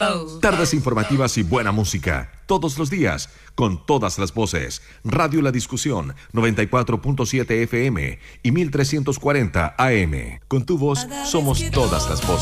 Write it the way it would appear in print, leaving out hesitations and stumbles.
Tardes informativas y buena música. Todos los días, con todas las voces. Radio La Discusión, 94.7 FM y 1340 AM. Con tu voz, somos todas las voces.